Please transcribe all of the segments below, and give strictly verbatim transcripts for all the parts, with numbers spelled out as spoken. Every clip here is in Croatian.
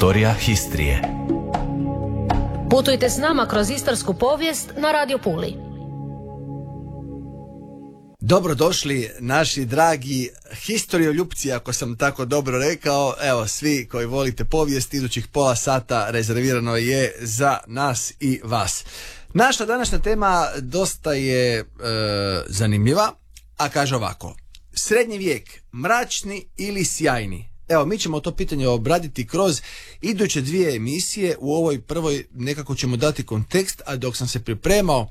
Historia Histrije. Putujte s nama kroz istarsku povijest na Radio Puli. Dobrodošli naši dragi historioljupci, ako sam tako dobro rekao. Evo, svi koji volite povijest, idućih pola sata rezervirano je za nas i vas. Naša današnja tema dosta je e, zanimljiva, a kaže ovako: srednji vijek, mračni ili sjajni? Evo, mi ćemo to pitanje obraditi kroz iduće dvije emisije. U ovoj prvoj nekako ćemo dati kontekst, a dok sam se pripremao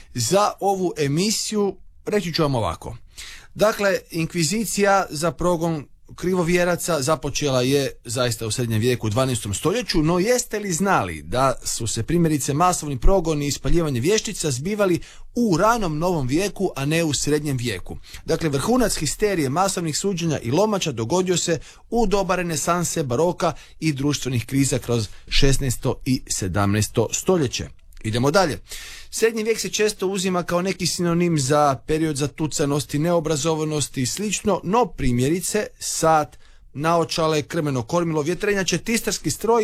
za ovu emisiju, reći ću vam ovako. Dakle, inkvizicija za progon krivovjeraca započela je zaista u srednjem vijeku u dvanaestom stoljeću, no jeste li znali da su se primjerice masovni progoni i ispaljivanje vještica zbivali u ranom novom vijeku, a ne u srednjem vijeku? Dakle, vrhunac histerije, masovnih suđenja i lomača dogodio se u doba renesanse, baroka i društvenih kriza kroz šesnaesto i sedamnaesto stoljeće. Idemo dalje. Srednji vijek se često uzima kao neki sinonim za period zatucanosti, neobrazovanosti i slično, no primjerice sat, naočale, krmeno kormilo, vjetrenjače, tistarski stroj,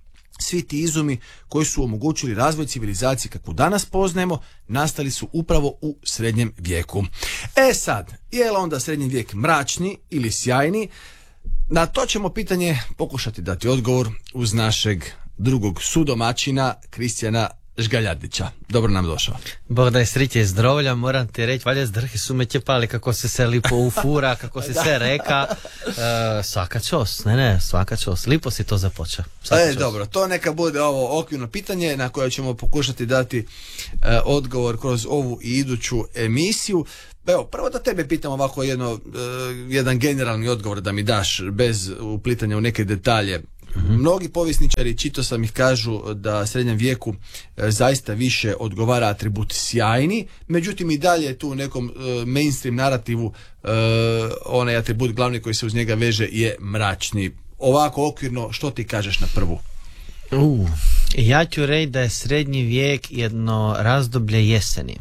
svi ti izumi koji su omogućili razvoj civilizacije kakvu danas poznajemo, nastali su upravo u srednjem vijeku. E sad, je li onda srednji vijek mračni ili sjajni? Na to ćemo pitanje pokušati dati odgovor uz našeg drugog sudomačina, Kristijana Žgaljardića. Dobro nam došao. Bog da je sriće i zdravlja, moram ti reći, valja zdrhi su me ćepali kako se se lipo ufura, kako se se reka. Uh, svaka čos, ne ne, svaka čos. Lipo si to započeo. E, dobro, to neka bude ovo okvirno pitanje na koje ćemo pokušati dati uh, odgovor kroz ovu i iduću emisiju. Evo, prvo da tebe pitam ovako jedno, uh, jedan generalni odgovor da mi daš bez uplitanja u neke detalje. Mm-hmm. Mnogi povjesničari, čito sam ih, kažu da srednjem vijeku e, zaista više odgovara atribut sjajni, međutim i dalje je tu u nekom e, mainstream narativu e, onaj atribut glavni koji se uz njega veže je mračni. Ovako okvirno, što ti kažeš na prvu? Uh, ja ću reći da je srednji vijek jedno razdoblje jeseni.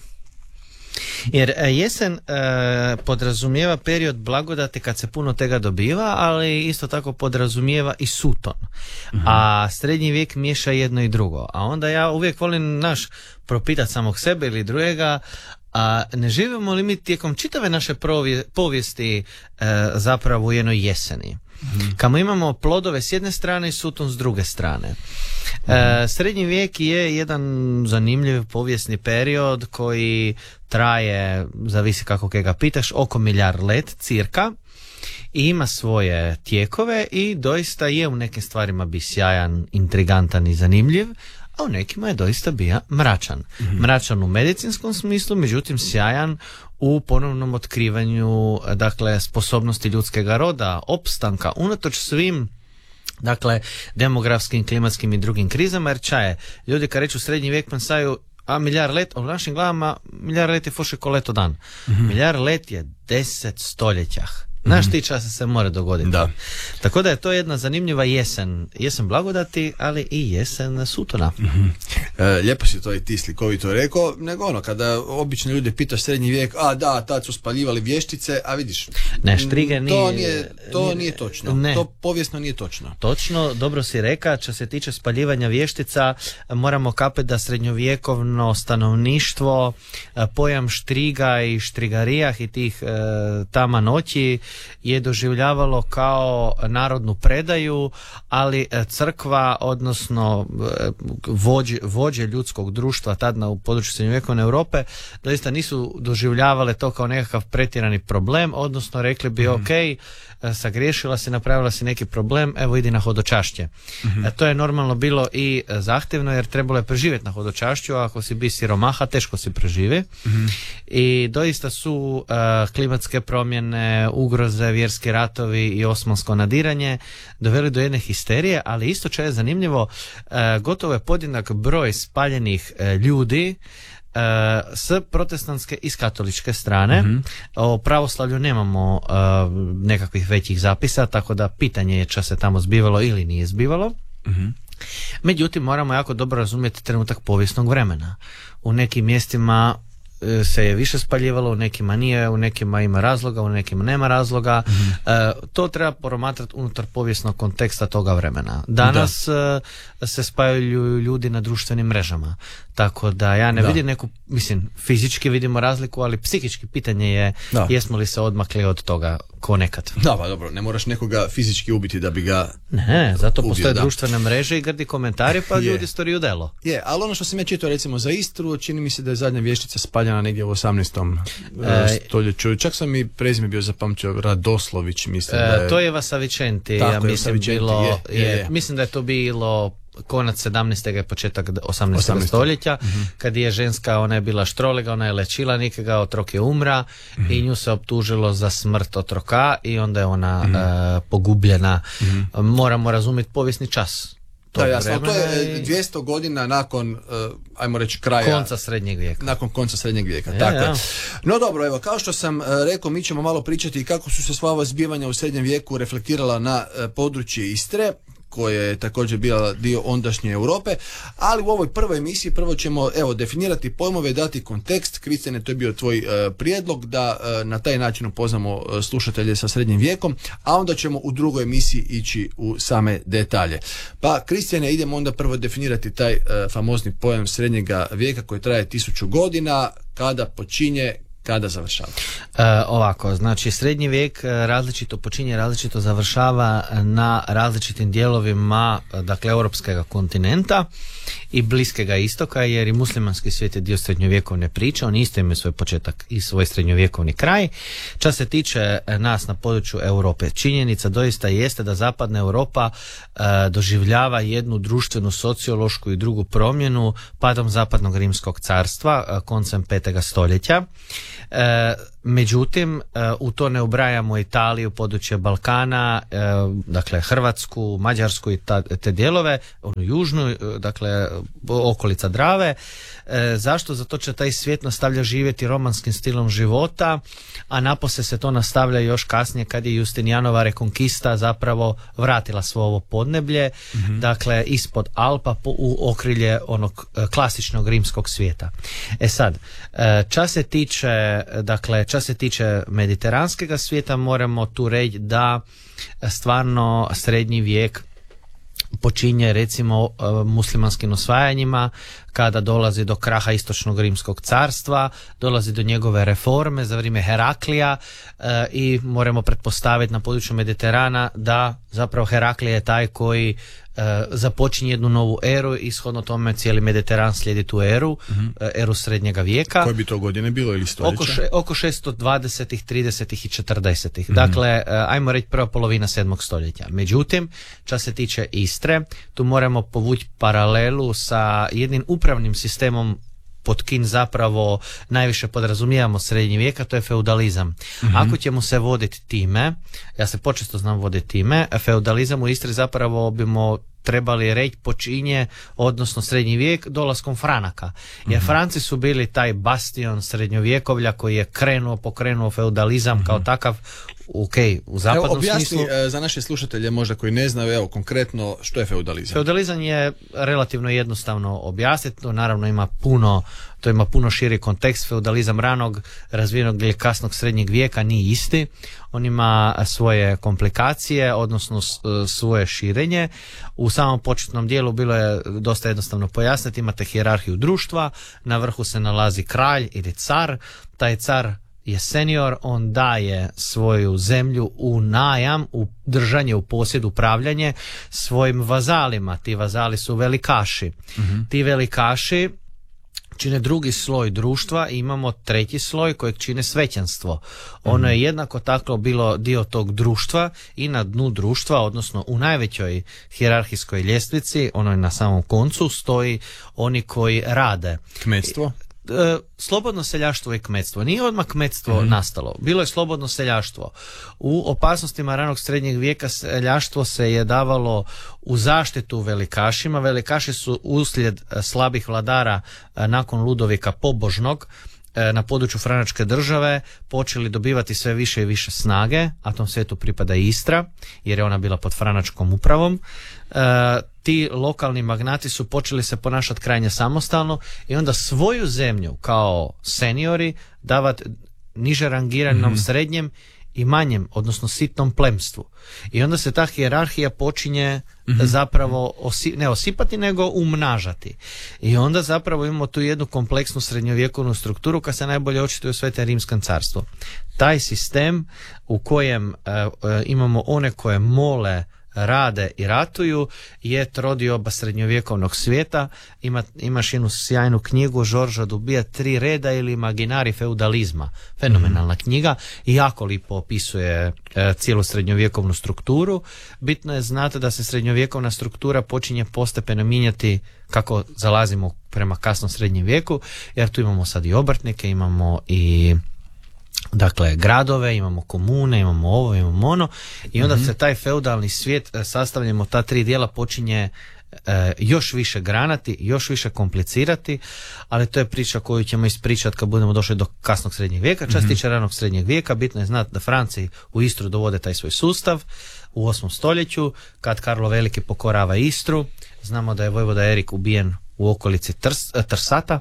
Jer jesen e, podrazumijeva period blagodati kad se puno tega dobiva, ali isto tako podrazumijeva i suton. Mm-hmm. A srednji vijek miješa jedno i drugo. A onda ja uvijek volim naš propitati samog sebe ili drugega, a ne živimo li mi tijekom čitave naše provije, povijesti e, zapravo u jednoj jeseni? Mm-hmm. Kamo imamo plodove s jedne strane i suton s druge strane. E, srednji vijek je jedan zanimljiv povijesni period koji traje, zavisi kako ga pitaš, oko milijard let cirka, i ima svoje tijekove i doista je u nekim stvarima bi sjajan, intrigantan i zanimljiv, a u nekima je doista bija mračan. Mm-hmm. Mračan u medicinskom smislu, međutim sjajan u ponovnom otkrivanju, dakle, sposobnosti ljudskega roda, opstanka, unatoč svim, dakle, demografskim, klimatskim i drugim krizama, jer čaje, ljudi kad reću srednji vijek pensaju, a miljar let, u našim glavama miljar let je foše ko leto dan. Mm-hmm. Miljar let je deset stoljećah. Znaš ti časa se mora dogoditi. Da. Tako da je to jedna zanimljiva jesen. Jesen blagodati, ali i jesen sutona. Mm-hmm. E, lijepo si to i ti slikovito rekao, nego ono, kada obično ljudi pitaš srednji vijek, a da, tad su spaljivali vještice, a vidiš, ne, štrige nije, to nije, to nije, nije točno. Ne. To povijesno nije točno. Točno, dobro si reka, što se tiče spaljivanja vještica, moramo kapeti da srednjovjekovno stanovništvo, pojam štriga i štrigarijah i tih e, tama noći je doživljavalo kao narodnu predaju, ali crkva, odnosno vođe, vođe ljudskog društva tad na u području srednjovjekovne Europe doista nisu doživljavale to kao nekakav pretjerani problem, odnosno rekli bi mm-hmm. ok, sagriješila si, napravila si neki problem, evo idi na hodočašće. Mm-hmm. To je normalno bilo i zahtjevno jer trebalo je preživjeti na hodočašću, a ako si bi siromaha teško si preživi. Mm-hmm. I doista su uh, klimatske promjene, ugroze, vjerski ratovi i osmansko nadiranje doveli do jedne histerije, ali isto čo je zanimljivo, uh, gotovo je podjednak broj spaljenih uh, ljudi Uh, s protestantske i s katoličke strane. Mm-hmm. O pravoslavlju nemamo uh, nekakvih većih zapisa, tako da pitanje je če se tamo zbivalo ili nije zbivalo. Mm-hmm. Međutim, moramo jako dobro razumjeti trenutak povijesnog vremena. U nekim mjestima se je više spaljivalo, u nekima nije, u nekima ima razloga, u nekima nema razloga. Mm-hmm. E, to treba promatrati unutar povijesnog konteksta toga vremena. Danas e, se spajaju ljudi na društvenim mrežama. Tako da ja ne da. vidim neku, mislim, fizički vidimo razliku, ali psihički pitanje je da. jesmo li se odmakli od toga ko nekad. Da, pa dobro, ne moraš nekoga fizički ubiti da bi ga Ne, zato ubio, postoje da. društvene mreže i grdi komentari, pa ljudi storiju delo. Je, ali ono što sam ja čitao recimo za Istru, čini mi se da je zadnja vještica spaljena negdje u osamnaestom E, stoljeću. Čak sam i prezime bio zapamćio, Radoslović, mislim. E, da je... To je Vasavičenti, Tako ja mislim, Vasavičenti, bilo, je, je, je. je, mislim da je to bilo konac sedamnaestog i početak osamnaestog stoljeća, mm-hmm. kad je ženska, ona je bila štrolega, ona je lečila nikoga, otrok je umra mm-hmm. i nju se optužilo za smrt otroka i onda je ona mm-hmm. uh, pogubljena. Mm-hmm. Moramo razumjeti povijesni čas. Da, jasno, to je dvjesto godina nakon, uh, ajmo reći, kraja... Konca srednjeg vijeka. Nakon konca srednjeg vijeka, je, tako ja. je. No dobro, evo, kao što sam uh, rekao, mi ćemo malo pričati kako su se sva ova zbivanja u srednjem vijeku reflektirala na uh, područje Istre, koja je također bila dio ondašnje Europe, ali u ovoj prvoj emisiji prvo ćemo evo definirati pojmove, dati kontekst. Kristijane, to je bio tvoj uh, prijedlog da uh, na taj način upoznamo uh, slušatelje sa srednjim vijekom, a onda ćemo u drugoj emisiji ići u same detalje. Pa Kristijane, idemo onda prvo definirati taj uh, famozni pojam srednjega vijeka koji traje tisuću godina, kada počinje, kada završava? E, ovako, znači srednji vijek različito počinje, različito završava na različitim dijelovima, dakle, europskog kontinenta i Bliskega istoka, jer i muslimanski svijet je dio srednjovjekovne priče, oni isto imaju svoj početak i svoj srednjovjekovni kraj. Čas se tiče nas na području Europe, činjenica doista jeste da zapadna Europa e, doživljava jednu društvenu, sociološku i drugu promjenu padom zapadnog rimskog carstva e, koncem petog stoljeća. E, međutim, e, u to ne ubrajamo Italiju, područje Balkana, e, dakle Hrvatsku, Mađarsku i ta, te dijelove, onu južnu, dakle okolica Drave. E, zašto? Zato će taj svijet nastavlja živjeti romanskim stilom života, a napose se to nastavlja još kasnije kad je Justinijanova rekonkista zapravo vratila svo ovo podneblje, mm-hmm. dakle ispod Alpa po, u okrilje onog klasičnog rimskog svijeta. E sad, e, čas se tiče dakle, čas se tiče mediteranskega svijeta, moramo tu reći da stvarno srednji vijek počinje recimo muslimanskim osvajanjima, kada dolazi do kraha istočnog rimskog carstva, dolazi do njegove reforme za vrijeme Heraklija e, i moramo pretpostaviti na području Mediterana da zapravo Heraklije je taj koji e, započinje jednu novu eru i shodno tome cijeli Mediteran slijedi tu eru, mm-hmm. eru srednjega vijeka. Koje bi to godine bilo ili stoljeća? Oko, še, oko šesto dvadesetih, tridesetih i četrdesetih. Mm-hmm. Dakle, e, ajmo reći prva polovina sedmog stoljeća. Međutim, što se tiče Istre, tu moramo povući paralelu sa jednim upravnim sistemom pod kim zapravo najviše podrazumijevamo srednji vijek, a to je feudalizam. Mm-hmm. Ako ćemo se voditi time, ja se počesto znam voditi time, feudalizam u Istri zapravo bimo trebali reći počinje, odnosno srednji vijek, dolaskom Franaka. Jer mm-hmm. Franci su bili taj bastion srednjovjekovlja koji je krenuo, pokrenuo feudalizam mm-hmm. kao takav. Ok, u zapadnom evo, objasni, smislu... za naše slušatelje možda koji ne znaju, evo konkretno što je feudalizam. Feudalizam je relativno jednostavno objasniti, to naravno ima puno, to ima puno širi kontekst. Feudalizam ranog, razvijenog ili kasnog srednjeg vijeka nije isti. On ima svoje komplikacije, odnosno svoje širenje. U samom početnom dijelu bilo je dosta jednostavno pojasniti, imate hijerarhiju društva, na vrhu se nalazi kralj ili car, taj car je senior, on daje svoju zemlju u najam, u držanje, u posjed, upravljanje svojim vazalima. Ti vazali su velikaši. Mm-hmm. Ti velikaši čine drugi sloj društva i imamo treći sloj kojeg čine svećenstvo. Ono mm-hmm. je jednako tako bilo dio tog društva i na dnu društva, odnosno u najvećoj hijerarhijskoj ljestvici, ono je na samom koncu, stoji oni koji rade. Kmetstvo? Slobodno seljaštvo i kmetstvo. Nije odmah kmetstvo mm-hmm. nastalo. Bilo je slobodno seljaštvo. U opasnostima ranog srednjeg vijeka seljaštvo se je davalo u zaštitu velikašima. Velikaši su uslijed slabih vladara nakon Ludovika Pobožnog na području Franačke države počeli dobivati sve više i više snage, a tom svijetu pripada Istra, jer je ona bila pod Franačkom upravom. E, ti lokalni magnati su počeli se ponašati krajnje samostalno i onda svoju zemlju kao seniori davati niže rangiranom mm-hmm. srednjem i manjem, odnosno sitnom plemstvu. I onda se ta hijerarhija počinje mm-hmm. zapravo osi, ne osipati, nego umnažati. I onda zapravo imamo tu jednu kompleksnu srednjovjekovnu strukturu koja se najbolje očituje u Svetom Rimskom carstvu. Taj sistem u kojem e, e, imamo one koje mole, rade i ratuju je trodioba srednjovjekovnog svijeta. Ima, imaš jednu sjajnu knjigu Žorža Dubija, Tri reda ili imaginari feudalizma. Fenomenalna mm-hmm. knjiga i jako lipo opisuje e, cijelu srednjovjekovnu strukturu. Bitno je znati da se srednjovjekovna struktura počinje postepeno mijenjati kako zalazimo prema kasnom srednjem vijeku, jer tu imamo sad i obrtnike, imamo i dakle gradove, imamo komune, imamo ovo, imamo ono i onda mm-hmm. se taj feudalni svijet sastavljamo ta tri dijela počinje e, još više granati, još više komplicirati, ali to je priča koju ćemo ispričati kad budemo došli do kasnog srednjeg vijeka. Čas mm-hmm. tiče ranog srednjeg vijeka, bitno je znati da Franci u Istru dovode taj svoj sustav u osmom stoljeću, kad Karlo Veliki pokorava Istru. Znamo da je vojvoda Erik ubijen u okolici Trs, Trsata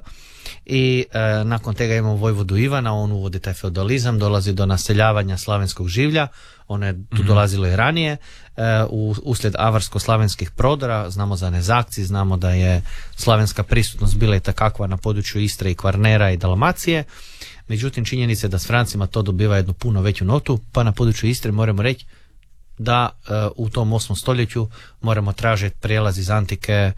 i e, nakon toga imamo vojvodu Ivana, on uvodi taj feudalizam, dolazi do naseljavanja slavenskog življa, ono je tu mm-hmm. dolazilo i ranije, e, u, uslijed avarsko-slavenskih prodora, znamo za Nezakci, znamo da je slavenska prisutnost bila i takakva na području Istre i Kvarnera i Dalmacije, međutim činjenica je da s Francima to dobiva jednu puno veću notu, pa na području Istre moramo reći da uh, u tom osmom stoljeću moramo tražiti prijelaz iz antike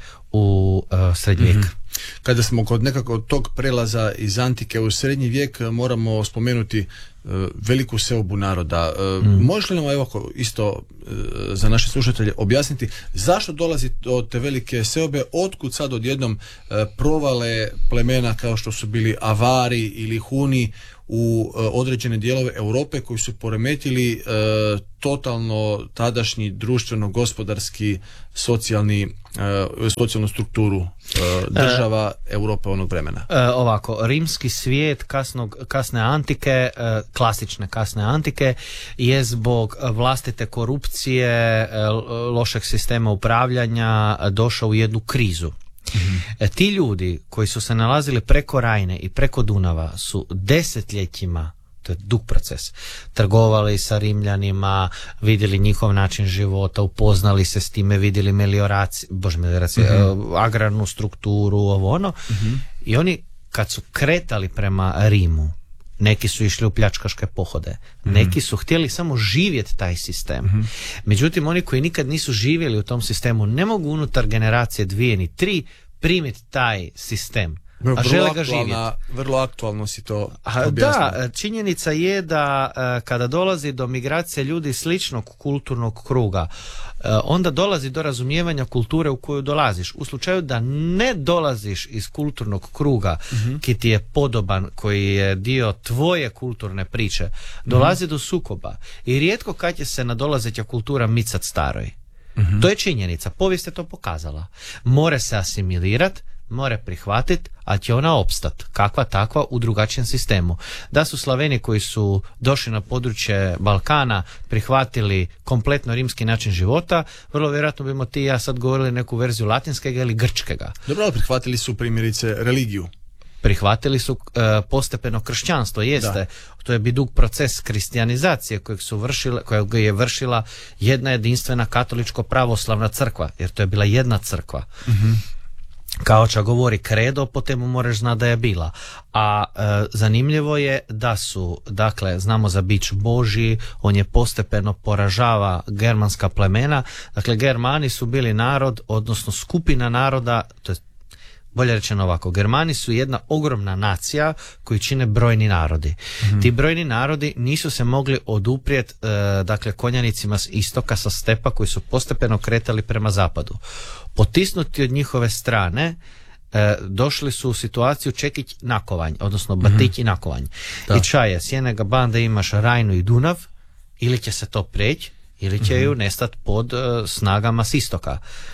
u uh, srednji vijek. Mm-hmm. Kada smo kod nekako tog prelaza iz antike u srednji vijek, moramo spomenuti uh, veliku seobu naroda. Uh, mm. Možeš li nam evo isto uh, za naše slušatelje objasniti zašto dolazi do te velike seobe, otkud sad odjednom uh, provale plemena kao što su bili Avari ili Huni u uh, određene dijelove Europe koji su poremetili uh, totalno tadašnji društveno-gospodarski socijalni, uh, socijalnu strukturu uh, država e, Europe onog vremena. E, ovako, rimski svijet kasnog, kasne antike, e, klasične kasne antike je zbog vlastite korupcije, e, lošeg sistema upravljanja došao u jednu krizu. Mm-hmm. E, ti ljudi koji su se nalazili preko Rajne i preko Dunava su desetljećima, to je dug proces, trgovali sa Rimljanima, vidjeli njihov način života, upoznali se s time, vidjeli melioraciju, bože melioraciju, mm-hmm. agrarnu strukturu, ovo ono, mm-hmm. i oni kad su kretali prema Rimu, neki su išli u pljačkaške pohode, mm-hmm. neki su htjeli samo živjeti taj sistem. Mm-hmm. Međutim, oni koji nikad nisu živjeli u tom sistemu ne mogu unutar generacije dvije ni tri primiti taj sistem. No, a žele ga živjeti. Vrlo aktualno si to objasnio. Da, činjenica je da kada dolazi do migracije ljudi sličnog kulturnog kruga, onda dolazi do razumijevanja kulture u koju dolaziš. U slučaju da ne dolaziš iz kulturnog kruga, mm-hmm. ki ti je podoban, koji je dio tvoje kulturne priče, dolazi mm-hmm. do sukoba. I rijetko kad će se nadolazeća kultura micat staroj. Mm-hmm. To je činjenica. Povijest je to pokazala. More se asimilirati, more prihvatiti, a će ona opstat, kakva takva, u drugačijem sistemu. Da su Slaveni koji su došli na područje Balkana prihvatili kompletno rimski način života, vrlo vjerojatno bimo ti i ja sad govorili neku verziju latinskega ili grčkega. Dobro, ali prihvatili su primjerice religiju. Prihvatili su e, postepeno kršćanstvo, jeste. Da. To je bi dug proces kristijanizacije kojeg su vršile, kojeg je vršila jedna jedinstvena katoličko-pravoslavna crkva, jer to je bila jedna crkva. Mm-hmm. Kao ča govori kredo, po temu moraš znati da je bila. A e, zanimljivo je da su, dakle, znamo za bić Božji, on je postepeno poražava germanska plemena. Dakle, Germani su bili narod, odnosno skupina naroda, to je bolje rečeno ovako, Germani su jedna ogromna nacija koju čine brojni narodi. Mm-hmm. Ti brojni narodi nisu se mogli oduprijeti e, dakle, konjanicima s istoka, sa stepa, koji su postepeno kretali prema zapadu. Potisnuti od njihove strane, e, došli su u situaciju čekić nakovanj, odnosno batić mm-hmm. i nakovanj. Da. I čaje, s jednega banda imaš Rajnu i Dunav, ili će se to preći, ili će mm-hmm. ju nestati pod e, snagama s istoka.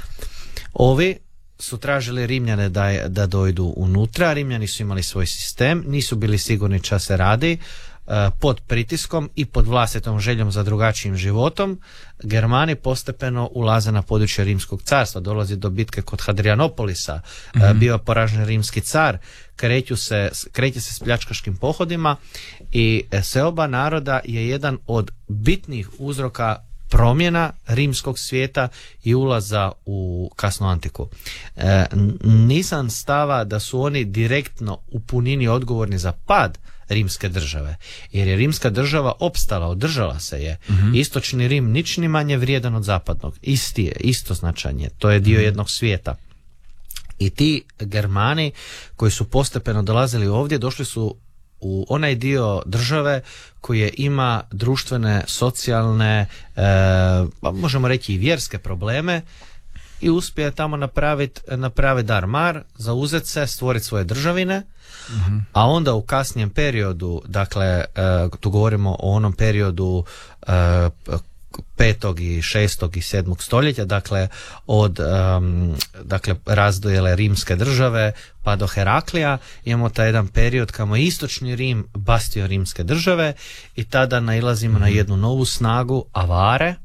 Ovi su tražili Rimljane da, da dojdu unutra, Rimljani su imali svoj sistem, nisu bili sigurni ča se radi, pod pritiskom i pod vlastitom željom za drugačijim životom, Germani postepeno ulaze na područje Rimskog carstva, dolazi do bitke kod Hadrianopolisa, mm-hmm. bio poražen rimski car, kreću se, kreće se s pljačkaškim pohodima i seoba naroda je jedan od bitnih uzroka promjena rimskog svijeta i ulaza u kasnu antiku. E, nisam stava da su oni direktno u punini odgovorni za pad rimske države, jer je rimska država opstala, održala se je. Mm-hmm. Istočni Rim nič ni manje vrijedan od zapadnog. Isti je, isto značanje. To je dio mm-hmm. jednog svijeta. I ti Germani koji su postepeno dolazili ovdje, došli su u onaj dio države koje ima društvene, socijalne, e, možemo reći i vjerske probleme i uspije tamo napraviti napravit dar mar, zauzeti se, stvoriti svoje državine, mm-hmm. a onda u kasnijem periodu, dakle, e, tu govorimo o onom periodu e, petog i šestog i sedmog stoljeća, dakle od um, dakle razdojele rimske države pa do Heraklija, imamo taj jedan period kamo je istočni Rim bastio rimske države i tada nailazimo mm-hmm. na jednu novu snagu, Avare,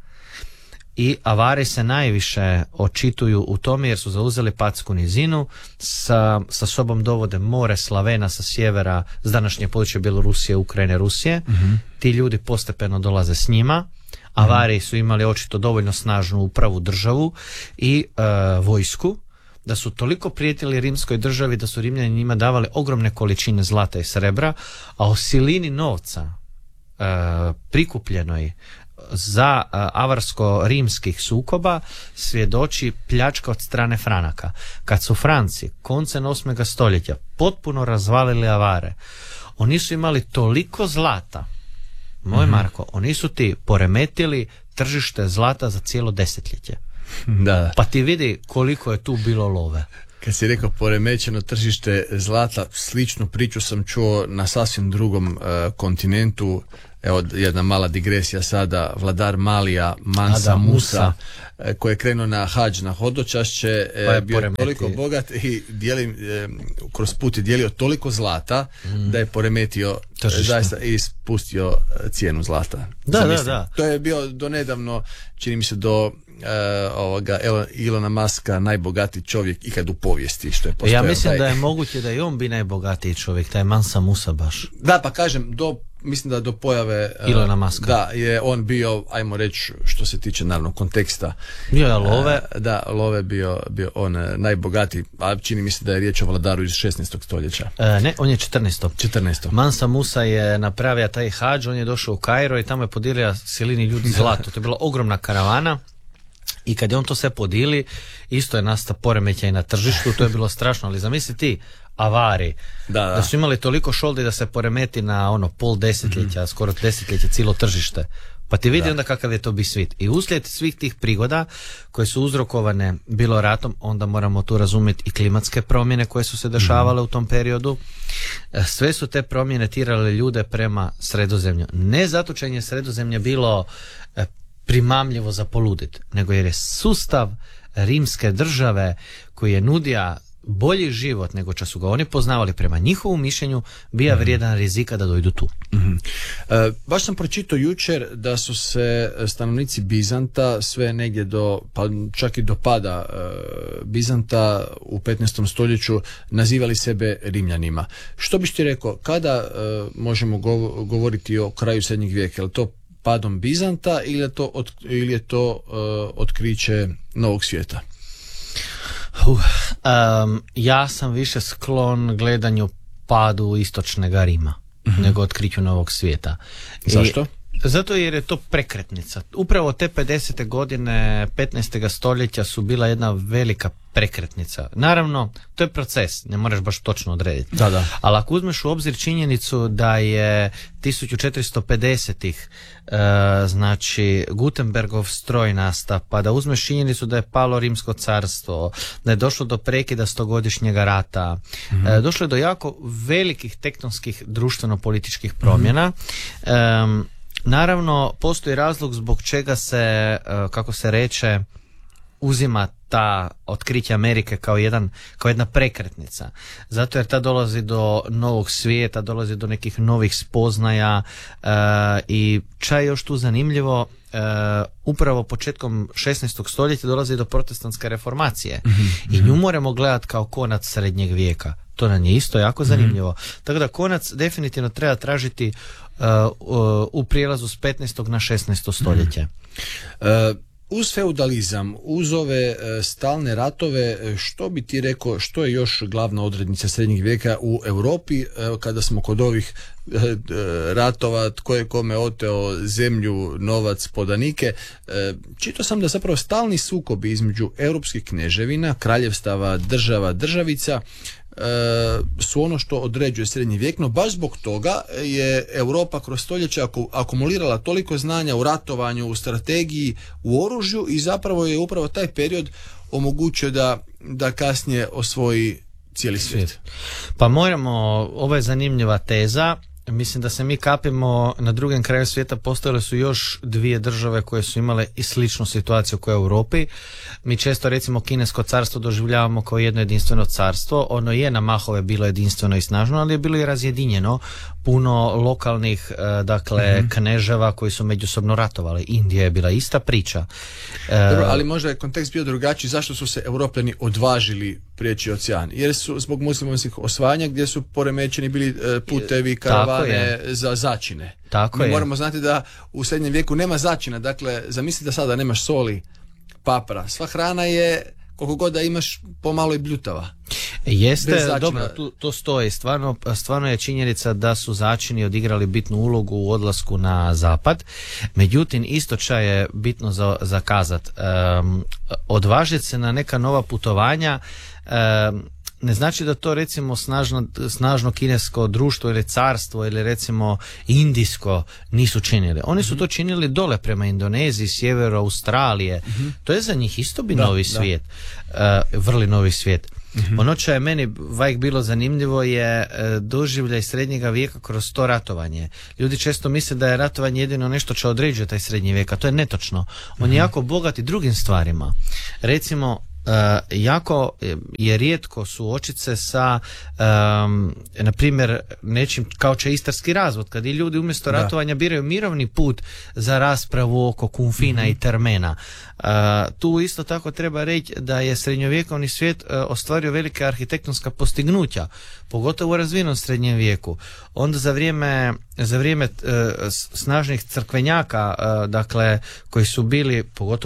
i Avari se najviše očituju u tome jer su zauzeli Patsku nizinu, sa, sa sobom dovode more Slavena sa sjevera, s današnje područje Bjelorusije, Ukrajine, Rusije, mm-hmm. ti ljudi postepeno dolaze s njima. Avari su imali očito dovoljno snažnu upravu, državu i e, vojsku, da su toliko prijetili rimskoj državi da su Rimljani njima davali ogromne količine zlata i srebra, a o silini novca e, prikupljenoj za e, avarsko-rimskih sukoba svjedoči pljačka od strane Franaka. Kad su Franci koncem osmog stoljeća potpuno razvalili Avare, oni su imali toliko zlata, moj mm-hmm. Marko, oni su ti poremetili tržište zlata za cijelo desetljeće. Da. Pa ti vidi koliko je tu bilo love. Kad si rekao poremećeno tržište zlata, sličnu priču sam čuo na sasvim drugom uh, kontinentu. Evo jedna mala digresija sada, vladar Malija Mansa Musa, Musa koji je krenuo na hadž, na hodočašće, pa je bio poremeti. Toliko bogat i dijeli, kroz put je dijelio toliko zlata mm. da je poremetio zaista i spustio cijenu zlata. Da, da, da. To je bio donedavno, čini mi se do uh, ovoga Ilona Muska najbogatiji čovjek ikad u povijesti što je postojao. Ja mislim taj... da je moguće da i on bi najbogatiji čovjek, taj Mansa Musa baš. Da, pa kažem, do mislim da do pojave Ilona Muska. Da, je on bio, ajmo reći, što se tiče naravno konteksta. Bio je love. Da, love bio, bio on najbogatiji, a čini mi se da je riječ o vladaru iz šesnaestog stoljeća. E, ne, on je četrnaestog. četrnaestog. Mansa Musa je napravio taj hadž, on je došao u Kairo i tamo je podijelio silini ljudi zlato. To je bila ogromna karavana. I kad je on to sve podili, isto je nastao poremećaj na tržištu, to je bilo strašno, ali zamisli ti, Avari, da, da. da su imali toliko šoldi da se poremeti na ono pol desetljeća, mm-hmm. skoro desetljeća cijelo tržište. Pa ti vidi da. onda kakav je to bi svit. I uslijed svih tih prigoda koje su uzrokovane bilo ratom, onda moramo tu razumjeti i klimatske promjene koje su se dešavale mm-hmm. u tom periodu. Sve su te promjene tirale ljude prema Sredozemlju. Ne zato što je Sredozemlje bilo primamljivo za poludit, nego jer je sustav rimske države koji je nudija bolji život nego što su ga oni poznavali prema njihovom mišljenju bija mm-hmm. vrijedan rizika da dojdu tu. Mm-hmm. E, baš sam pročitao jučer da su se stanovnici Bizanta sve negdje do, pa čak i do pada e, Bizanta u petnaestom stoljeću nazivali sebe Rimljanima. Što biš ti rekao, kada e, možemo gov- govoriti o kraju srednjeg vijeka? Je li to padom Bizanta ili je to, od, ili je to uh, otkriće novog svijeta? Uh, um, ja sam više sklon gledanju padu istočnega Rima mm-hmm. nego otkriću novog svijeta. Zašto? I, zato jer je to prekretnica. Upravo te pedesete godine petnaestog stoljeća su bila jedna velika prekretnica. Naravno, to je proces, ne moraš baš točno odrediti. Da, da. Ali ako uzmeš u obzir činjenicu da je tisuću četiristo pedesetih uh, znači Gutenbergov stroj nasta, pa da uzmeš činjenicu da je palo Rimsko carstvo, da je došlo do prekida stogodišnjega rata, mm-hmm. uh, došlo je do jako velikih tektonskih društveno-političkih promjena. Mm-hmm. Um, naravno, postoji razlog zbog čega se, uh, kako se reče, uzima ta otkriće Amerike kao, jedan, kao jedna prekretnica. Zato jer ta dolazi do novog svijeta, dolazi do nekih novih spoznaja uh, i čaj još tu zanimljivo, uh, upravo početkom šesnaestog stoljeća dolazi do protestantske reformacije mm-hmm. i nju moramo gledati kao konac srednjeg vijeka. To nam je isto jako zanimljivo. Mm-hmm. Tako da konac definitivno treba tražiti uh, uh, u prijelazu s petnaestog na šesnaesto stoljeće. Mm-hmm. Uh, Uz feudalizam, uz ove e, stalne ratove, što bi ti rekao, što je još glavna odrednica srednjeg vijeka u Europi, e, kada smo kod ovih e, ratova, tko je kome oteo zemlju, novac, podanike, e, čitao sam da zapravo stalni sukobi između europskih kneževina, kraljevstava, država, državica, su ono što određuje srednji vijek, no baš zbog toga je Europa kroz stoljeća akumulirala toliko znanja u ratovanju, u strategiji, u oružju i zapravo je upravo taj period omogućio da, da kasnije osvoji cijeli svijet. Pa moramo, ovo je zanimljiva teza. Mislim da se mi kapimo na drugom kraju svijeta, postojale su još dvije države koje su imale i sličnu situaciju kao u Europi. Mi često recimo kinesko carstvo doživljavamo kao jedno jedinstveno carstvo. Ono je na mahove bilo jedinstveno i snažno, ali je bilo i razjedinjeno. Puno lokalnih dakle mm-hmm. kneževa koji su međusobno ratovali. Indija je bila ista priča. Dobro, ali možda je kontekst bio drugačiji. Zašto su se Europljani odvažili prijeći ocean? Jer su zbog muslimanskih osvajanja gdje su poremećeni bili putevi, karavane za začine. Tako Mi je. moramo znati da u srednjem vijeku nema začina. Dakle, zamisli da sada nemaš soli, papra. Sva hrana je, koliko god da imaš, pomalo i bljutava. Jeste, dobro, tu, to stoji. Stvarno, stvarno je činjenica da su začini odigrali bitnu ulogu u odlasku na zapad. Međutim, isto ča je bitno za, za kazat. Um, odvažiti se na neka nova putovanja um, ne znači da to recimo snažno, snažno kinesko društvo ili carstvo ili recimo indijsko nisu činili. Oni su to činili dole prema Indoneziji, sjeveru Australije. Mm-hmm. To je za njih isto bi da, novi da. svijet. Uh, vrli novi svijet. Mm-hmm. Ono što je meni vajk bilo zanimljivo je doživljaj srednjega vijeka kroz to ratovanje. Ljudi često misle da je ratovanje jedino nešto što određuje taj srednji vijek, a to je netočno. On mm-hmm. je jako bogat i drugim stvarima. Recimo, Uh, jako je rijetko suočiti se sa um, na primjer nečim kao će istarski razvod, kad i ljudi umjesto da. ratovanja biraju mirovni put za raspravu oko kumfina mm-hmm. i termena. Uh, tu isto tako treba reći da je srednjovjekovni svijet uh, ostvario velike arhitektonska postignuća, pogotovo u razvijenom srednjem vijeku. Onda za vrijeme za vrijeme uh, snažnih crkvenjaka, uh, dakle koji su bili pogotovo